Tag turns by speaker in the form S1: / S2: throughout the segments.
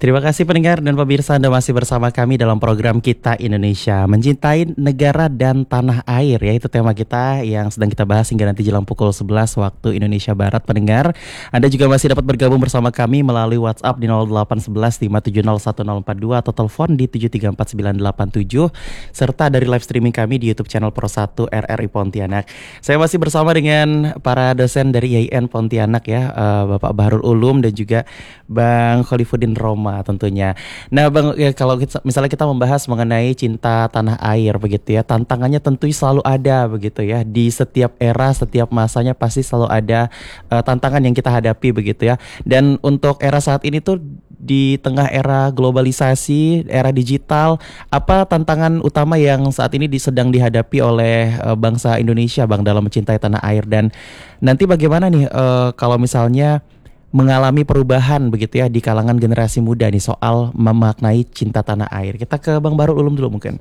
S1: Terima kasih pendengar dan pemirsa, Anda masih bersama kami dalam program Kita Indonesia, mencintai negara dan tanah air, yaitu tema kita yang sedang kita bahas hingga nanti jelang pukul 11 waktu Indonesia Barat. Pendengar, Anda juga masih dapat bergabung bersama kami melalui WhatsApp di 0811 5701042 atau telepon di 7349987 serta dari live streaming kami di YouTube channel Pro 1 RRI Pontianak. Saya masih bersama dengan para dosen dari IAIN Pontianak ya, Bapak Bahrul Ulum dan juga Bang Kholifuddin Roma tentunya. Nah Bang, ya, kalau misalnya kita membahas mengenai cinta tanah air begitu ya, tantangannya tentu selalu ada begitu ya. Di setiap era, setiap masanya pasti selalu ada tantangan yang kita hadapi begitu ya. Dan untuk era saat ini tuh di tengah era globalisasi, era digital, apa tantangan utama yang saat ini sedang dihadapi oleh bangsa Indonesia Bang dalam mencintai tanah air, dan nanti bagaimana nih kalau misalnya mengalami perubahan begitu ya di kalangan generasi muda nih soal memaknai cinta tanah air. Kita ke Bang Bahrul Ulum dulu mungkin.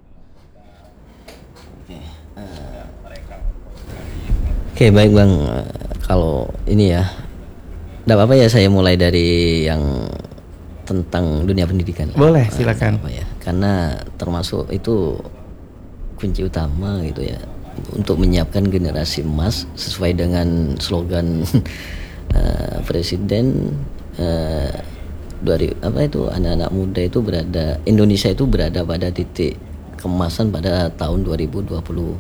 S2: Oke, baik Bang. Kalau ini ya, tidak apa-apa ya saya mulai dari yang tentang dunia pendidikan.
S1: Boleh, silakan.
S2: Ya, karena termasuk itu kunci utama gitu ya untuk menyiapkan generasi emas sesuai dengan slogan Presiden anak-anak muda itu Indonesia itu berada pada titik kemasan pada tahun 2045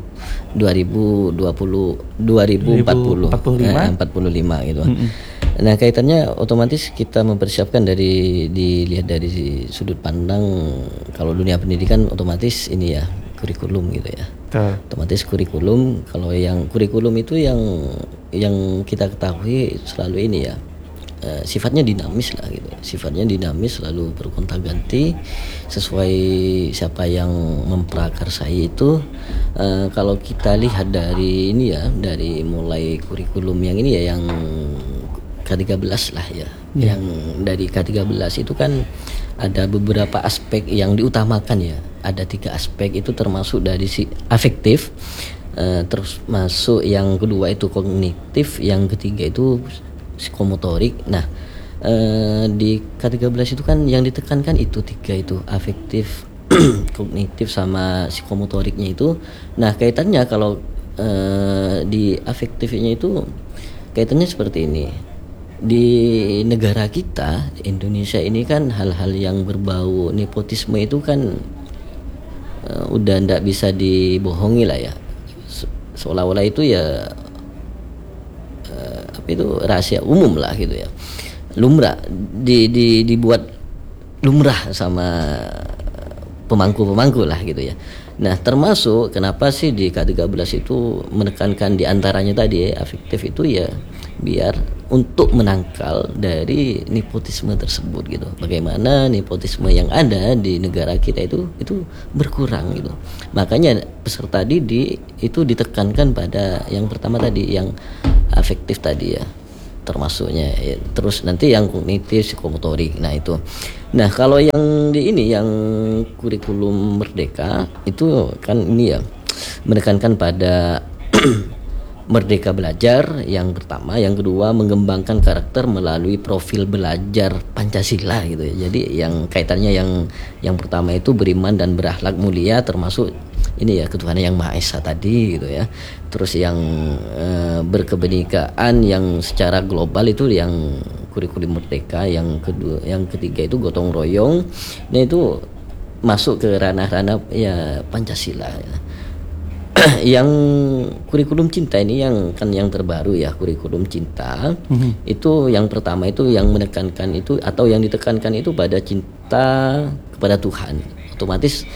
S2: gitu. Nah, kaitannya otomatis kita mempersiapkan dilihat dari sudut pandang kalau dunia pendidikan otomatis ini ya kurikulum gitu ya. Otomatis kurikulum, kalau yang kurikulum itu yang kita ketahui selalu ini ya sifatnya dinamis lah gitu. Sifatnya dinamis, selalu bergonta-ganti sesuai siapa yang memprakarsai itu. Kalau kita lihat dari ini ya, dari mulai kurikulum yang ini ya, yang K13 lah ya. Yang dari K13 itu kan ada beberapa aspek yang diutamakan ya. Ada 3 aspek itu, termasuk dari si afektif, terus masuk yang kedua itu kognitif, yang ketiga itu psikomotorik. Nah, di K13 itu kan yang ditekankan itu 3 itu, afektif, kognitif sama psikomotoriknya itu. Nah, kaitannya kalau di afektifnya itu kaitannya seperti ini. Di negara kita Indonesia ini kan hal-hal yang berbau nepotisme itu kan udah ndak bisa dibohongi lah ya, seolah-olah itu ya itu rahasia umum lah gitu ya, lumrah dibuat lumrah sama pemangku lah gitu ya. Nah, termasuk kenapa sih di K13 itu menekankan diantaranya tadi ya, afektif itu ya biar untuk menangkal dari nepotisme tersebut gitu. Bagaimana nepotisme yang ada di negara kita itu berkurang gitu. Makanya peserta didik itu ditekankan pada yang pertama tadi, yang afektif tadi ya, termasuknya ya. Terus nanti yang kognitif, psikomotorik. Nah itu. Nah, kalau yang di ini yang kurikulum Merdeka itu kan ini ya menekankan pada merdeka belajar yang pertama, yang kedua mengembangkan karakter melalui profil belajar Pancasila gitu ya. Jadi yang kaitannya yang pertama itu beriman dan berakhlak mulia, termasuk ini ya ketuhanan yang Maha Esa tadi gitu ya. Terus yang berkebenekaan yang secara global itu yang kurikulum Merdeka, yang kedua, yang ketiga itu gotong royong. Nah itu masuk ke ranah-ranah ya Pancasila ya. Yang kurikulum cinta ini yang terbaru ya, kurikulum cinta. Itu yang pertama itu yang menekankan itu atau yang ditekankan itu pada cinta kepada Tuhan. Otomatis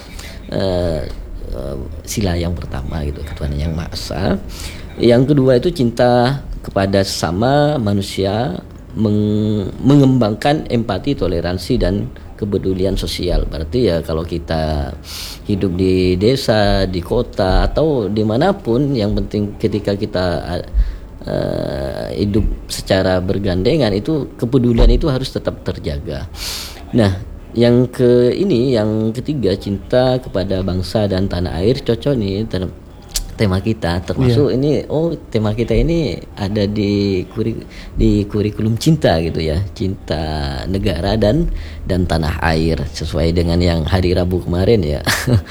S2: sila yang pertama gitu, ketuhanan yang Maha Esa. Yang kedua itu cinta kepada sesama manusia, mengembangkan empati, toleransi dan kepedulian sosial. Berarti ya kalau kita hidup di desa, di kota atau dimanapun, yang penting ketika kita hidup secara bergandengan itu kepedulian itu harus tetap terjaga. Nah, yang ketiga cinta kepada bangsa dan tanah air, cocok nih tema kita, termasuk ini tema kita ini ada di kurikulum cinta gitu ya, cinta negara dan tanah air, sesuai dengan yang hari Rabu kemarin ya.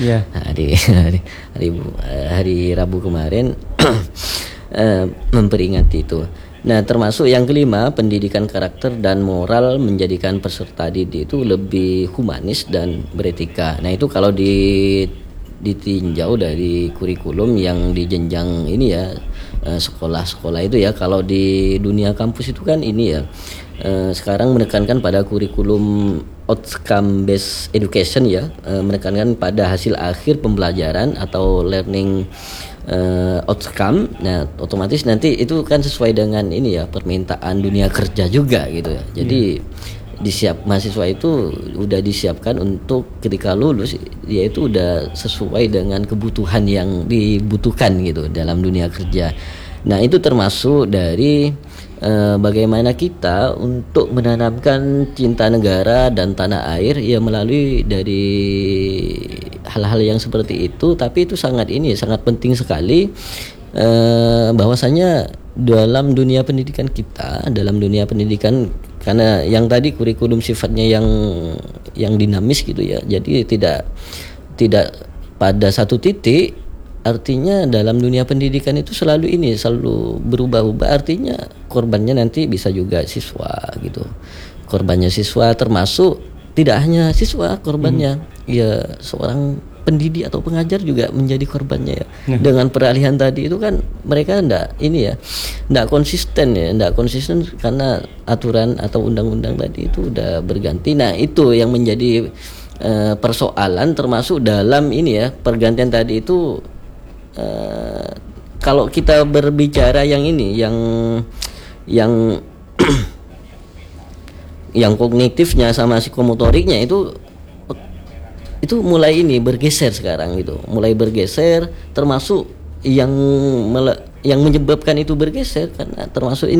S2: Hari Rabu kemarin memperingati itu. Nah, termasuk yang kelima, pendidikan karakter dan moral menjadikan peserta didik itu lebih humanis dan beretika. Nah, itu kalau ditinjau dari kurikulum yang di jenjang ini ya, sekolah-sekolah itu ya. Kalau di dunia kampus itu kan ini ya, sekarang menekankan pada kurikulum outcome based education ya, menekankan pada hasil akhir pembelajaran atau learning outcome. Nah, otomatis nanti itu kan sesuai dengan ini ya, permintaan dunia kerja juga gitu ya. Jadi mahasiswa itu udah disiapkan untuk ketika lulus dia itu udah sesuai dengan kebutuhan yang dibutuhkan gitu dalam dunia kerja. Nah, itu termasuk dari bagaimana kita untuk menanamkan cinta negara dan tanah air ya melalui dari hal-hal yang seperti itu. Tapi itu sangat penting sekali, bahwasanya dalam dunia pendidikan karena yang tadi kurikulum sifatnya yang dinamis gitu ya. Jadi tidak pada satu titik. Artinya dalam dunia pendidikan itu selalu berubah-ubah. Artinya korbannya nanti bisa juga siswa gitu. Korbannya siswa, termasuk tidak hanya siswa korbannya, ya seorang pendidik atau pengajar juga menjadi korbannya ya. Dengan peralihan tadi itu kan mereka enggak konsisten karena aturan atau undang-undang tadi itu udah berganti. Nah, itu yang menjadi persoalan, termasuk dalam pergantian tadi itu. Kalau kita berbicara yang yang kognitifnya sama psikomotoriknya itu mulai bergeser sekarang gitu, termasuk yang menyebabkan itu bergeser karena termasuk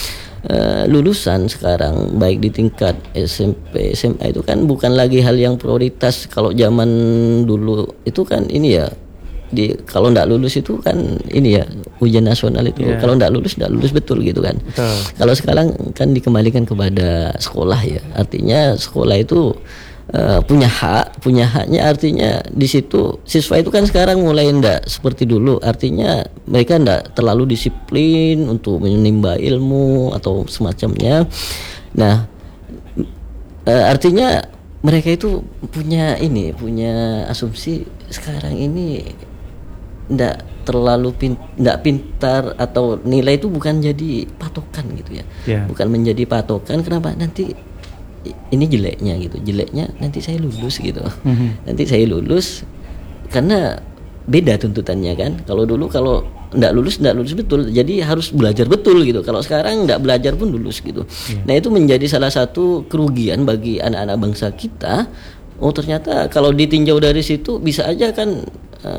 S2: lulusan sekarang baik di tingkat SMP, SMA itu kan bukan lagi hal yang prioritas. Kalau zaman dulu itu kan kalau nggak lulus itu kan ujian nasional itu, kalau nggak lulus betul gitu kan. Kalau sekarang kan dikembalikan kepada sekolah ya, artinya sekolah itu punya haknya, artinya di situ siswa itu kan sekarang mulai nggak seperti dulu, artinya mereka nggak terlalu disiplin untuk menimba ilmu atau semacamnya. Nah, artinya mereka itu punya asumsi sekarang ini nggak pintar, atau nilai itu bukan jadi patokan gitu ya, bukan menjadi patokan. Kenapa? Nanti ini jeleknya nanti saya lulus gitu. Nanti saya lulus karena beda tuntutannya kan. Kalau dulu kalau nggak lulus betul, jadi harus belajar betul gitu. Kalau sekarang nggak belajar pun lulus gitu. Nah, itu menjadi salah satu kerugian bagi anak-anak bangsa kita. Ternyata kalau ditinjau dari situ bisa aja kan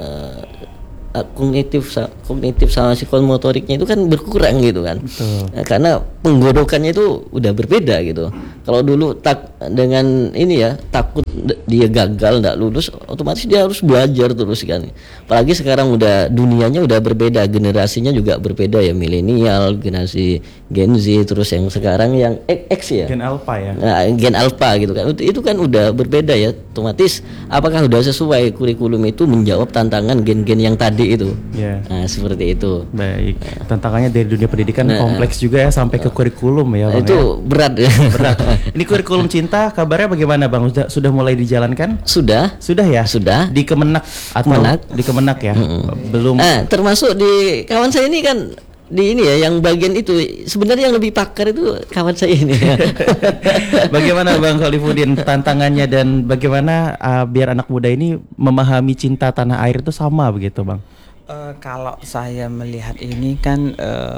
S2: kognitif sama psikomotoriknya itu kan berkurang gitu kan. Nah, karena penggodokannya itu udah berbeda gitu. Kalau dulu dengan takut dia gagal nggak lulus, otomatis dia harus belajar terus kan. Apalagi sekarang dunianya udah berbeda, generasinya juga berbeda ya, milenial, generasi Gen Z, terus yang sekarang yang X ya,
S1: Gen Alpha ya.
S2: Nah, Gen Alpha gitu kan. Itu kan udah berbeda ya. Otomatis apakah udah sesuai kurikulum itu menjawab tantangan gen-gen yang tadi itu? Nah, seperti itu.
S1: Baik. Tantangannya dari dunia pendidikan kompleks juga ya, sampai ke kurikulum ya, Bang.
S2: Itu berat ya.
S1: Berat. Ini kurikulum cinta kabarnya bagaimana, Bang? Sudah mulai dijalankan?
S2: Sudah
S1: ya?
S2: Sudah.
S1: Di Kemenak atau di Kemenak ya? Belum.
S2: Termasuk di kawan saya ini kan yang bagian itu sebenarnya yang lebih pakar itu kawan saya ini.
S1: Bagaimana Bang Khalifuddin tantangannya, dan bagaimana biar anak muda ini memahami cinta tanah air itu sama begitu, Bang?
S3: Kalau saya melihat ini kan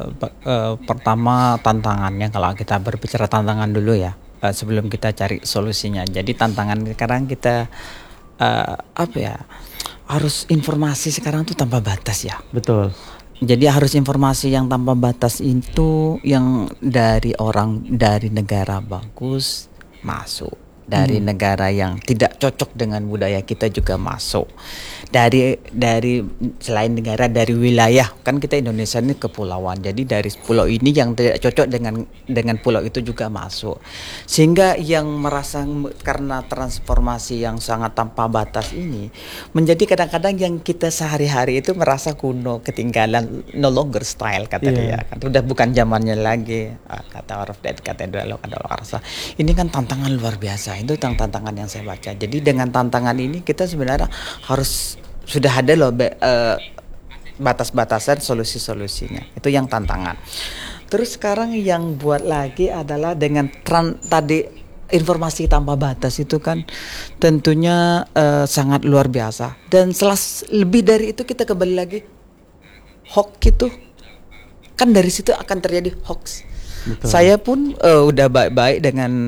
S3: pertama tantangannya, kalau kita berbicara tantangan dulu ya, sebelum kita cari solusinya. Jadi tantangan sekarang kita harus informasi sekarang tuh tanpa batas ya.
S1: Betul.
S3: Jadi harus informasi yang tanpa batas itu yang dari negara bagus masuk, dari negara yang tidak cocok dengan budaya kita juga masuk. Dari selain negara, dari wilayah, kan kita Indonesia ini kepulauan, jadi dari pulau ini yang tidak cocok dengan pulau itu juga masuk, sehingga yang merasa karena transformasi yang sangat tanpa batas ini menjadi kadang-kadang yang kita sehari-hari itu merasa kuno, ketinggalan, no longer style kata dia kan, udah bukan zamannya lagi, kata Orf dan kata Dialog ada rasa. Ini kan tantangan luar biasa, itu tantangan yang saya baca. Jadi dengan tantangan ini kita sebenarnya harus sudah ada loh batas-batasan, solusi-solusinya. Itu yang tantangan. Terus sekarang yang buat lagi adalah dengan tadi informasi tanpa batas itu kan tentunya sangat luar biasa. Dan lebih dari itu kita kembali lagi hoax itu kan dari situ akan terjadi hoax. Betul. Saya pun udah baik-baik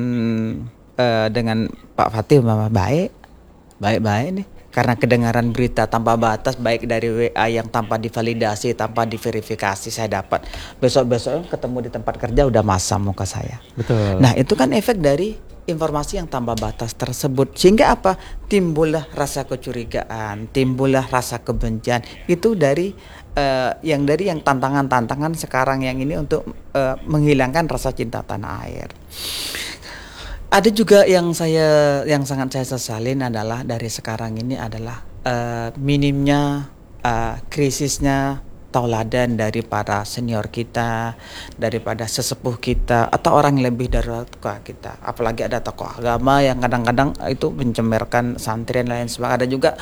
S3: dengan Pak Fatih, baik-baik nih. Karena kedengaran berita tanpa batas, baik dari WA yang tanpa divalidasi, tanpa diverifikasi, saya dapat. Besok-besok ketemu di tempat kerja udah masam muka saya. Betul. Nah itu kan efek dari informasi yang tanpa batas tersebut. Sehingga apa? Timbullah rasa kecurigaan, timbullah rasa kebencian. Itu dari yang tantangan-tantangan sekarang yang ini untuk menghilangkan rasa cinta tanah air. Ada juga yang sangat saya sesalin adalah dari sekarang ini adalah minimnya krisisnya tauladan dari para senior kita, daripada sesepuh kita atau orang yang lebih dari kita. Apalagi ada tokoh agama yang kadang-kadang itu mencemarkan santri dan lain sebagainya. Ada juga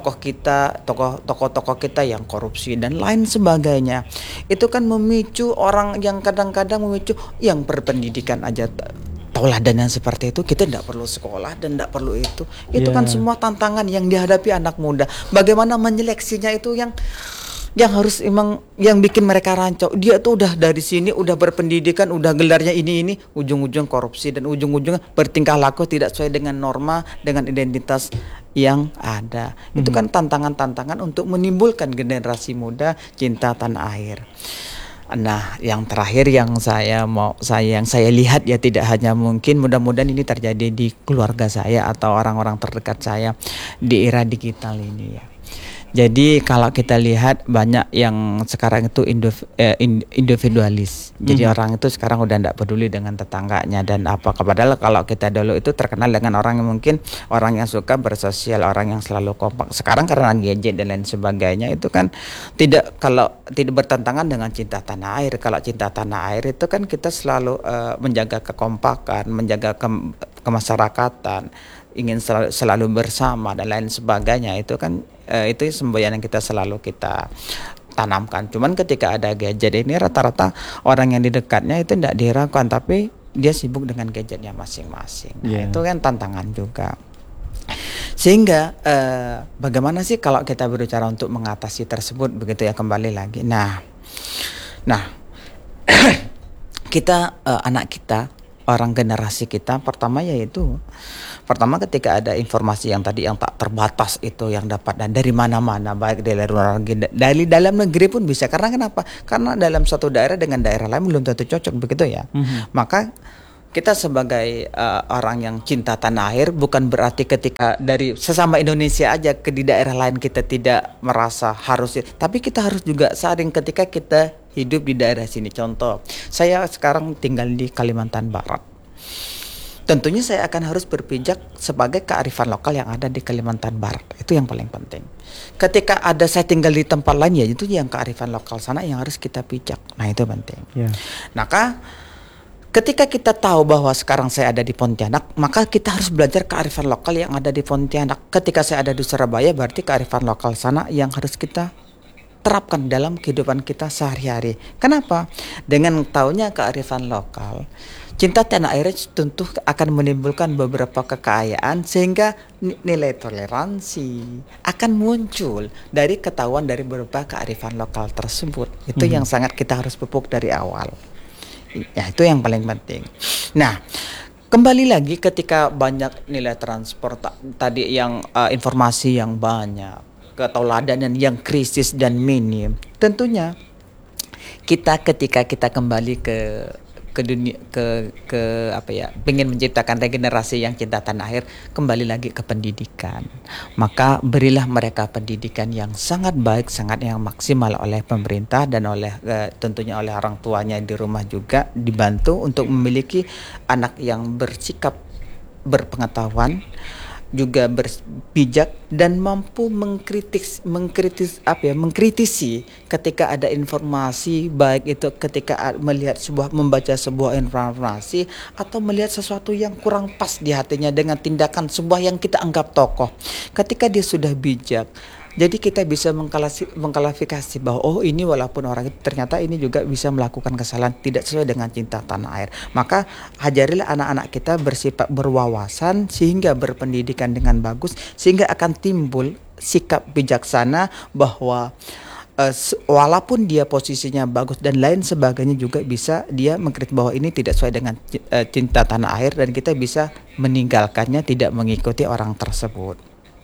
S3: tokoh-tokoh kita yang korupsi dan lain sebagainya. Itu kan memicu orang yang kadang-kadang memicu yang berpendidikan aja. Tauladan yang seperti itu, kita tidak perlu sekolah dan tidak perlu itu. Itu kan semua tantangan yang dihadapi anak muda. Bagaimana menyeleksinya itu yang harus yang bikin mereka rancau. Dia tuh udah dari sini, udah berpendidikan, udah gelarnya ini, ujung-ujung korupsi dan ujung-ujungnya bertingkah laku tidak sesuai dengan norma, dengan identitas yang ada. Itu kan tantangan-tantangan untuk menimbulkan generasi muda cinta tanah air. Nah, yang terakhir yang saya lihat ya, tidak hanya mungkin, mudah-mudahan ini terjadi di keluarga saya atau orang-orang terdekat saya di era digital ini ya. Jadi kalau kita lihat banyak yang sekarang itu individualis. Jadi orang itu sekarang udah tidak peduli dengan tetangganya dan apa. Padahal kalau kita dulu itu terkenal dengan orang yang mungkin orang yang suka bersosial, orang yang selalu kompak. Sekarang karena gadget dan lain sebagainya itu kan tidak bertentangan dengan cinta tanah air. Kalau cinta tanah air itu kan kita selalu menjaga kekompakan, menjaga kemasyarakatan, ingin selalu bersama dan lain sebagainya. Itu kan itu semboyan yang kita selalu kita tanamkan. Cuman ketika ada gadget ini rata-rata orang yang di dekatnya itu tidak dihiraukan, tapi dia sibuk dengan gadgetnya masing-masing. Nah, itu kan tantangan juga. Sehingga bagaimana sih kalau kita berbicara untuk mengatasi tersebut, begitu ya, kembali lagi. Nah kita anak kita, orang generasi kita, pertama ketika ada informasi yang tadi yang tak terbatas itu yang dapat dan dari mana-mana, baik dari luar negeri, dari dalam negeri pun bisa. Karena kenapa? Karena dalam suatu daerah dengan daerah lain belum tentu cocok, begitu ya. Maka kita sebagai orang yang cinta tanah air, bukan berarti ketika dari sesama Indonesia aja di daerah lain kita tidak merasa harus, tapi kita harus juga saring ketika kita hidup di daerah sini. Contoh, saya sekarang tinggal di Kalimantan Barat. Tentunya saya akan harus berpijak sebagai kearifan lokal yang ada di Kalimantan Barat. Itu yang paling penting. Ketika ada saya tinggal di tempat lain, ya itu yang kearifan lokal sana yang harus kita pijak. Nah, itu penting. Maka ketika kita tahu bahwa sekarang saya ada di Pontianak, maka kita harus belajar kearifan lokal yang ada di Pontianak. Ketika saya ada di Surabaya, berarti kearifan lokal sana yang harus kita terapkan dalam kehidupan kita sehari-hari. Kenapa? Dengan taunya kearifan lokal, cinta tanah air tentu akan menimbulkan beberapa kekayaan, sehingga nilai toleransi akan muncul dari ketahuan dari beberapa kearifan lokal tersebut. Itu yang sangat kita harus pupuk dari awal. Ya, itu yang paling penting. Nah, kembali lagi ketika banyak nilai transport tadi yang informasi yang banyak, ketauladanan yang krisis dan minim, tentunya ketika kita kembali ke ke dunia ke apa ya, pengen menciptakan regenerasi yang cinta tanah air, kembali lagi ke pendidikan. Maka berilah mereka pendidikan yang sangat baik, sangat yang maksimal oleh pemerintah dan oleh tentunya oleh orang tuanya di rumah juga, dibantu untuk memiliki anak yang bersikap berpengetahuan, juga bijak dan mampu mengkritisi ketika ada informasi, baik itu ketika membaca sebuah informasi atau melihat sesuatu yang kurang pas di hatinya dengan tindakan sebuah yang kita anggap tokoh. Ketika dia sudah bijak, jadi kita bisa mengklasifikasi bahwa oh ini walaupun orang itu ternyata ini juga bisa melakukan kesalahan tidak sesuai dengan cinta tanah air. Maka ajarilah anak-anak kita bersifat berwawasan sehingga berpendidikan dengan bagus, sehingga akan timbul sikap bijaksana bahwa walaupun dia posisinya bagus dan lain sebagainya juga bisa dia mengkritik bahwa ini tidak sesuai dengan cinta tanah air, dan kita bisa meninggalkannya, tidak mengikuti orang tersebut.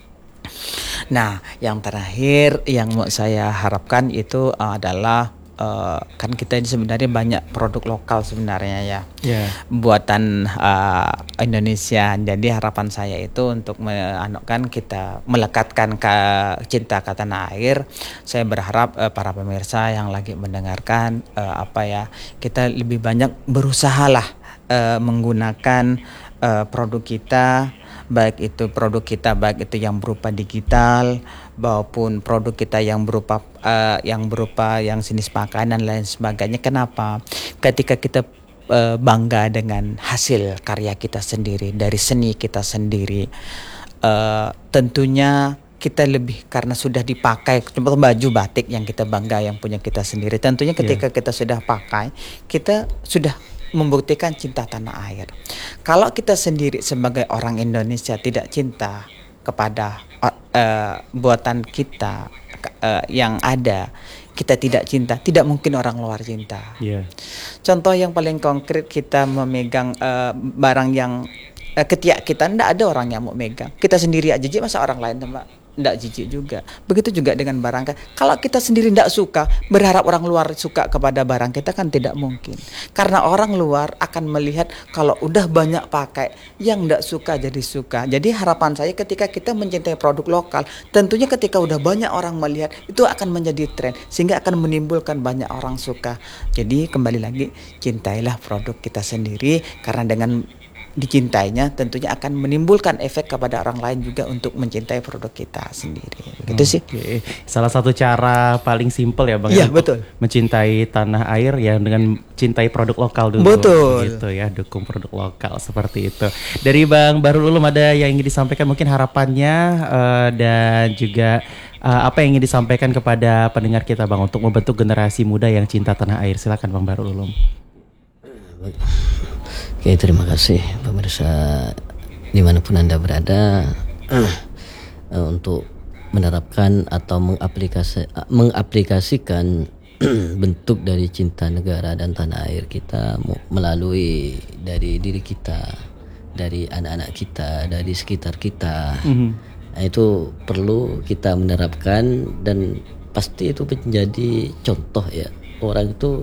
S3: Nah, yang terakhir yang mau saya harapkan itu adalah kan kita ini sebenarnya banyak produk lokal sebenarnya ya, buatan Indonesia. Jadi harapan saya itu untuk kita melekatkan cinta ke tanah air. Saya berharap para pemirsa yang lagi mendengarkan kita lebih banyak berusahalah menggunakan produk kita, baik itu yang berupa digital maupun produk kita yang berupa yang jenis pakaian dan lain sebagainya. Kenapa? Ketika kita bangga dengan hasil karya kita sendiri, dari seni kita sendiri, tentunya kita lebih karena sudah dipakai. Contoh baju batik yang kita bangga yang punya kita sendiri, tentunya ketika kita sudah pakai, kita sudah membuktikan cinta tanah air. Kalau kita sendiri sebagai orang Indonesia tidak cinta kepada buatan kita yang ada, kita tidak cinta, tidak mungkin orang luar cinta. Contoh yang paling konkret, kita memegang barang yang ketiak kita, tidak ada orang yang mau megang. Kita sendiri aja jijik, masa orang lain tidak jijik juga. Begitu juga dengan barang. Kalau kita sendiri tidak suka, berharap orang luar suka kepada barang kita kan tidak mungkin. Karena orang luar akan melihat kalau udah banyak pakai, yang tidak suka jadi suka. Jadi harapan saya ketika kita mencintai produk lokal, tentunya ketika udah banyak orang melihat, itu akan menjadi tren, sehingga akan menimbulkan banyak orang suka. Jadi kembali lagi, cintailah produk kita sendiri, karena dengan dicintainya tentunya akan menimbulkan efek kepada orang lain juga untuk mencintai produk kita sendiri. Gitu sih.
S1: Salah satu cara paling simpel ya Bang.
S3: Iya, betul.
S1: Mencintai tanah air ya dengan cintai produk lokal dulu.
S3: Betul.
S1: Gitu ya, dukung produk lokal seperti itu. Dari Bang Bahrul Ulum ada yang ingin disampaikan mungkin harapannya dan juga apa yang ingin disampaikan kepada pendengar kita Bang untuk membentuk generasi muda yang cinta tanah air. Silakan Bang Bahrul Ulum.
S2: Oke, terima kasih pemirsa dimanapun Anda berada, untuk menerapkan atau mengaplikasikan bentuk dari cinta negara dan tanah air kita melalui dari diri kita, dari anak-anak kita, dari sekitar kita. Nah, itu perlu kita menerapkan dan pasti itu menjadi contoh ya. Orang itu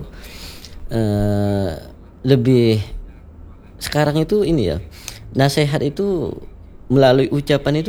S2: lebih sekarang itu ini ya, nasihat itu melalui ucapan itu